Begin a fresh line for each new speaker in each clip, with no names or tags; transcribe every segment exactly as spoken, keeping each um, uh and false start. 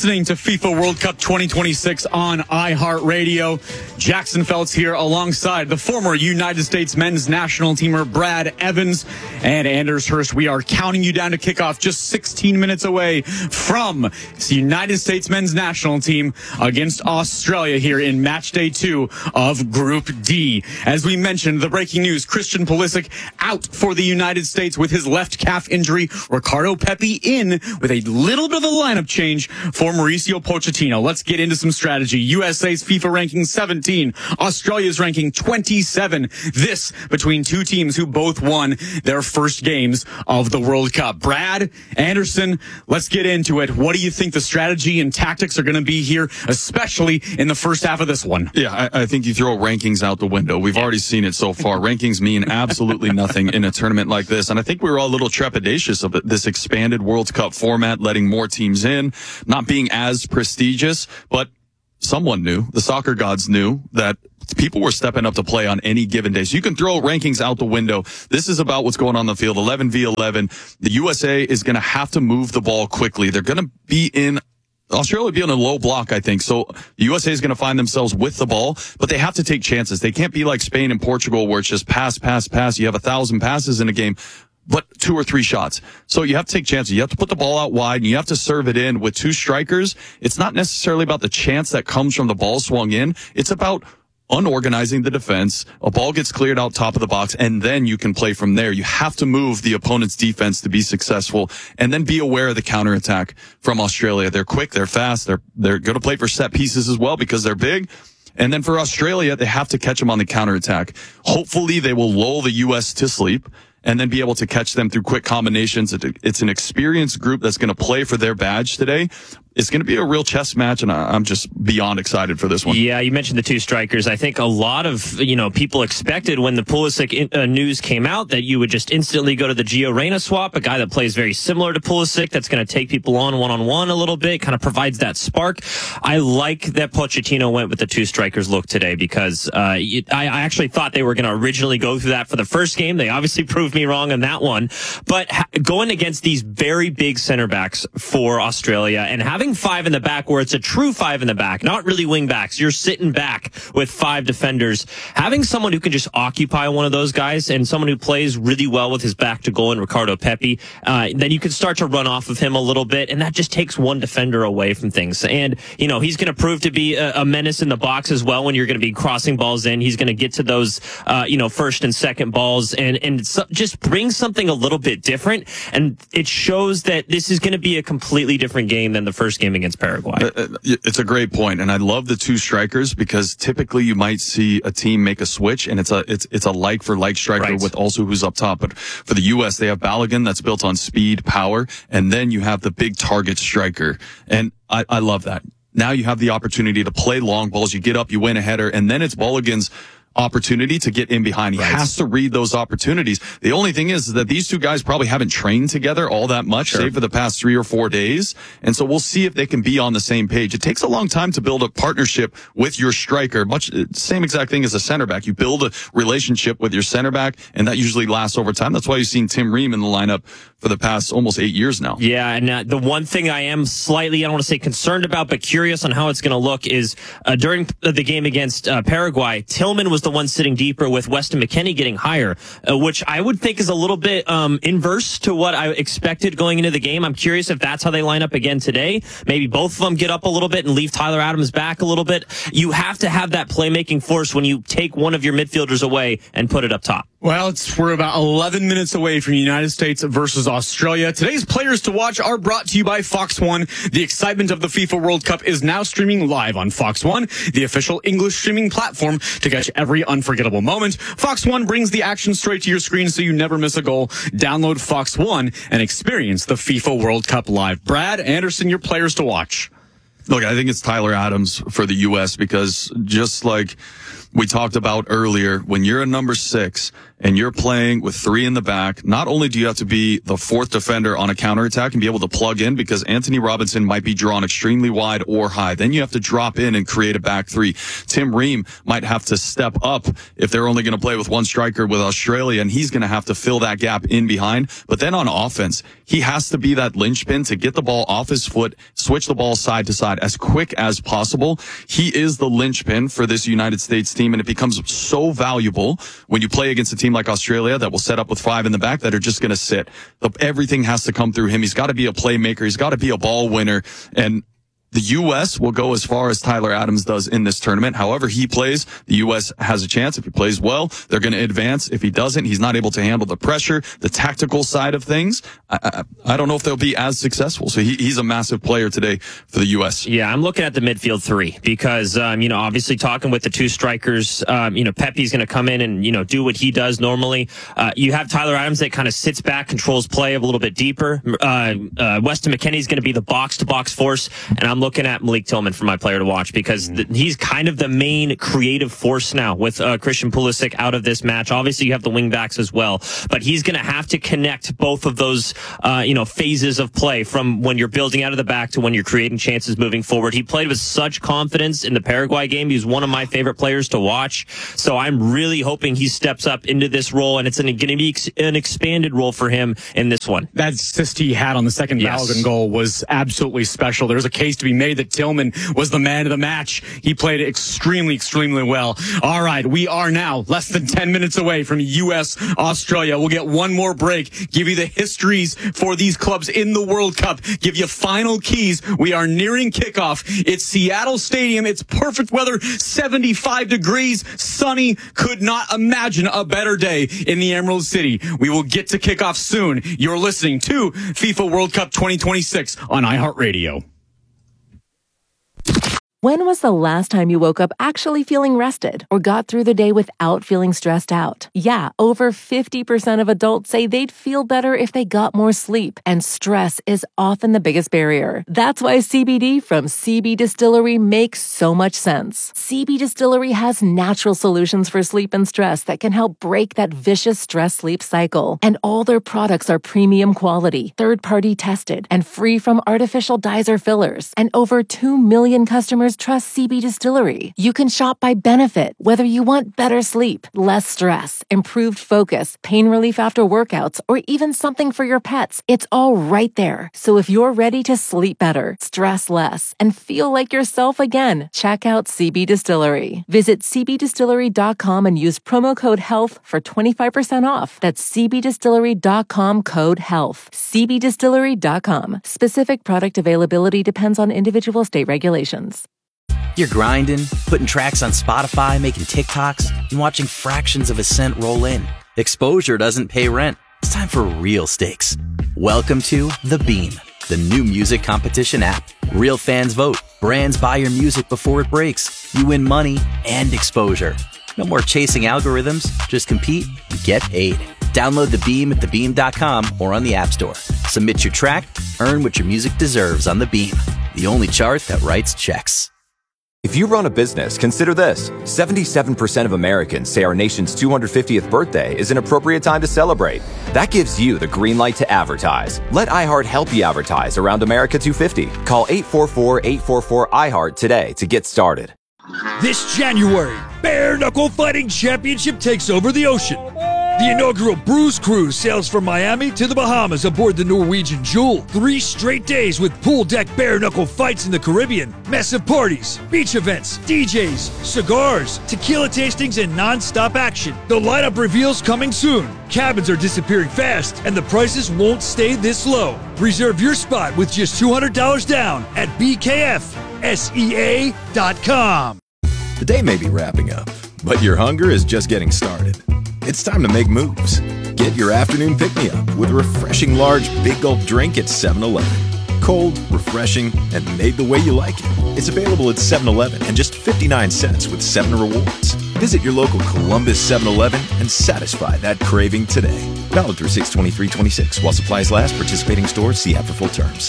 listening to FIFA World Cup twenty twenty-six on iHeartRadio. Jackson Feltz here alongside the former United States men's national teamer Brad Evans and Anders Hurst. We are counting you down to kickoff, just sixteen minutes away from the United States men's national team against Australia here in match day two of Group D. As we mentioned, the breaking news, Christian Pulisic out for the United States with his left calf injury. Ricardo Pepi in with a little bit of a lineup change for Mauricio Pochettino. Let's get into some strategy. U S A's FIFA ranking seventeen, Australia's ranking twenty-seven. This between two teams who both won their first games of the World Cup. Brad, Anderson, let's get into it. What do you think the strategy and tactics are going to be here, especially in the first half of this one?
Yeah, I, I think you throw rankings out the window. We've already seen it so far. Rankings mean absolutely nothing in a tournament like this. And I think we were all a little trepidatious of this expanded World Cup format, letting more teams in, not being as prestigious, but someone knew, the soccer gods knew that people were stepping up to play on any given day. So you can throw rankings out the window. This is about what's going on the field, eleven v eleven. The U S A is going to have to move the ball quickly. They're going to be in Australia will be on a low block, I think. So the U S A is going to find themselves with the ball, but they have to take chances. They can't be like Spain and Portugal where it's just pass, pass, pass. You have a thousand passes in a game, but two or three shots. So you have to take chances. You have to put the ball out wide and you have to serve it in with two strikers. It's not necessarily about the chance that comes from the ball swung in. It's about unorganizing the defense. A ball gets cleared out top of the box and then you can play from there. You have to move the opponent's defense to be successful and then be aware of the counterattack from Australia. They're quick. They're fast. They're, they're going to play for set pieces as well because they're big. And then for Australia, they have to catch them on the counterattack. Hopefully they will lull the U S to sleep and then be able to catch them through quick combinations. It's an experienced group that's going to play for their badge today. It's going to be a real chess match, and I'm just beyond excited for this one.
Yeah, you mentioned the two strikers. I think a lot of, you know, people expected when the Pulisic uh, news came out that you would just instantly go to the Gio Reyna swap, a guy that plays very similar to Pulisic, that's going to take people on one-on-one a little bit, kind of provides that spark. I like that Pochettino went with the two strikers look today because uh, it, I, I actually thought they were going to originally go through that for the first game. They obviously proved me wrong on that one. But ha- going against these very big center backs for Australia and having five in the back where it's a true five in the back, not really wing backs. You're sitting back with five defenders. Having someone who can just occupy one of those guys and someone who plays really well with his back to goal in Ricardo Pepi, uh, then you can start to run off of him a little bit, and that just takes one defender away from things. And, you know, he's going to prove to be a, a menace in the box as well when you're going to be crossing balls in. He's going to get to those, uh, you know, first and second balls and, and so, just bring something a little bit different. And it shows that this is going to be a completely different game than the first game against Paraguay.
Uh, it's a great point, and I love the two strikers because typically you might see a team make a switch, and it's a it's it's a like for like striker
right.
with also who's up top. But for the U S, they have Balogun that's built on speed, power, and then you have the big target striker, and I, I love that. Now you have the opportunity to play long balls. You get up, you win a header, and then it's Balogun's opportunity to get in behind. He right. has to read those opportunities. The only thing is that these two guys probably haven't trained together all that much, sure. save for the past three or four days. And so we'll see if they can be on the same page. It takes a long time to build a partnership with your striker. Much same exact thing as a center back. You build a relationship with your center back, and that usually lasts over time. That's why you've seen Tim Ream in the lineup for the past almost eight years now.
Yeah, and uh, the one thing I am slightly, I don't want to say concerned about, but curious on how it's going to look is uh, during the game against uh, Paraguay, Tillman was the one sitting deeper with Weston McKennie getting higher, uh, which I would think is a little bit um, inverse to what I expected going into the game. I'm curious if that's how they line up again today. Maybe both of them get up a little bit and leave Tyler Adams back a little bit. You have to have that playmaking force when you take one of your midfielders away and put it up top.
Well, it's, we're about eleven minutes away from the United States versus Australia. Today's players to watch are brought to you by Fox One. The excitement of the FIFA World Cup is now streaming live on Fox One, the official English streaming platform to catch every unforgettable moment. Fox One brings the action straight to your screen so you never miss a goal. Download Fox One and experience the FIFA World Cup live. Brad Anderson, your players to watch.
Look, I think it's Tyler Adams for the U S because just like we talked about earlier, when you're a number six and you're playing with three in the back, not only do you have to be the fourth defender on a counterattack and be able to plug in because Anthony Robinson might be drawn extremely wide or high. Then you have to drop in and create a back three. Tim Ream might have to step up if they're only going to play with one striker with Australia, and he's going to have to fill that gap in behind. But then on offense, he has to be that linchpin to get the ball off his foot, switch the ball side to side as quick as possible. He is the linchpin for this United States team, and it becomes so valuable when you play against a team like Australia that will set up with five in the back that are just going to sit. The, everything has to come through him. He's got to be a playmaker. He's got to be a ball winner. And the U S will go as far as Tyler Adams does in this tournament. However he plays, the U S has a chance. If he plays well, they're going to advance. If he doesn't, he's not able to handle the pressure, the tactical side of things. I, I, I don't know if they'll be as successful. So he, he's a massive player today for the U S.
Yeah, I'm looking at the midfield three because, um, you know, obviously talking with the two strikers, um, you know, Pepe's going to come in and, you know, do what he does normally. Uh, you have Tyler Adams that kind of sits back, controls play a little bit deeper. Uh, uh, Weston McKennie's going to be the box-to-box force, and I'm looking at Malik Tillman for my player to watch because th- he's kind of the main creative force now with uh, Christian Pulisic out of this match. Obviously, you have the wingbacks as well, but he's going to have to connect both of those, uh, you know, phases of play from when you're building out of the back to when you're creating chances moving forward. He played with such confidence in the Paraguay game. He's one of my favorite players to watch, so I'm really hoping he steps up into this role, and it's going to be ex- an expanded role for him in this one.
That assist he had on the second
Yes.
Balogun goal was absolutely special. There's a case to be made that Tillman was the man of the match. He played extremely, extremely well. All right, we are now less than ten minutes away from U S Australia. We'll get one more break, give you the histories for these clubs in the World Cup, give you final keys. We are nearing kickoff. It's Seattle Stadium. It's perfect weather, seventy-five degrees, sunny. Could not imagine a better day in the Emerald City. We will get to kickoff soon. You're listening to FIFA World Cup twenty twenty-six on iHeartRadio.
When was the last time you woke up actually feeling rested or got through the day without feeling stressed out? Yeah, over fifty percent of adults say they'd feel better if they got more sleep, and stress is often the biggest barrier. That's why C B D from C B Distillery makes so much sense. C B Distillery has natural solutions for sleep and stress that can help break that vicious stress-sleep cycle. And all their products are premium quality, third-party tested, and free from artificial dyes or fillers. And over two million customers trust C B Distillery. You can shop by benefit, whether you want better sleep, less stress, improved focus, pain relief after workouts, or even something for your pets. It's all right there. So if you're ready to sleep better, stress less, and feel like yourself again, check out C B Distillery. Visit c b distillery dot com and use promo code HEALTH for twenty-five percent off. That's c b distillery dot com code HEALTH. c b distillery dot com. Specific product availability depends on individual state regulations.
You're grinding, putting tracks on Spotify, making TikToks, and watching fractions of a cent roll in. Exposure doesn't pay rent. It's time for real stakes. Welcome to The Beam, the new music competition app. Real fans vote. Brands buy your music before it breaks. You win money and exposure. No more chasing algorithms. Just compete and get paid. Download The Beam at the beam dot com or on the App Store. Submit your track, earn what your music deserves on The Beam, the only chart that writes checks.
If you run a business, consider this. seventy-seven percent of Americans say our nation's two hundred fiftieth birthday is an appropriate time to celebrate. That gives you the green light to advertise. Let iHeart help you advertise around America two fifty. Call eight four four, eight four four, I heart today to get started.
This January, Bare Knuckle Fighting Championship takes over the ocean. The inaugural Bruise Cruise sails from Miami to the Bahamas aboard the Norwegian Jewel. Three straight days with pool deck bare knuckle fights in the Caribbean, massive parties, beach events, D Js, cigars, tequila tastings, and non-stop action. The lineup reveals coming soon. Cabins are disappearing fast, and the prices won't stay this low. Reserve your spot with just two hundred dollars down at b k f s e a dot com.
The day may be wrapping up, but your hunger is just getting started. It's time to make moves. Get your afternoon pick-me-up with a refreshing large Big Gulp drink at seven eleven. Cold, refreshing, and made the way you like it. It's available at seven eleven and just fifty-nine cents with seven rewards. Visit your local Columbus seven eleven and satisfy that craving today. Valid through six twenty-three twenty-six. While supplies last, participating stores, see app for full terms.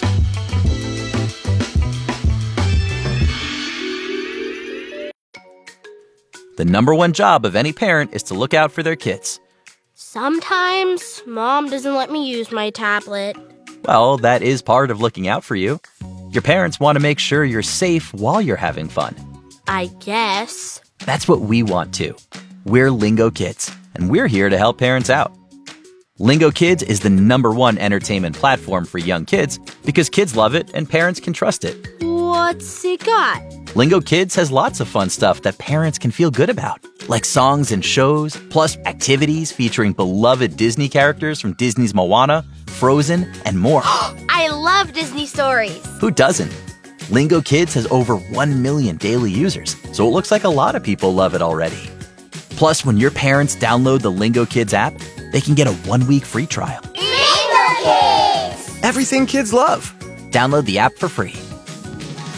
The number one job of any parent is to look out for their kids.
Sometimes Mom doesn't let me use my tablet.
Well, that is part of looking out for you. Your parents want to make sure you're safe while you're having fun.
I guess.
That's what we want too. We're Lingo Kids, and we're here to help parents out. Lingo Kids is the number one entertainment platform for young kids because kids love it and parents can trust it.
What's it got?
Lingo Kids has lots of fun stuff that parents can feel good about, like songs and shows, plus activities featuring beloved Disney characters from Disney's Moana, Frozen, and more.
I love Disney stories.
Who doesn't? Lingo Kids has over one million daily users, so it looks like a lot of people love it already. Plus, when your parents download the Lingo Kids app, they can get a one-week free trial.
Lingo Kids!
Everything kids love. Download the app for free.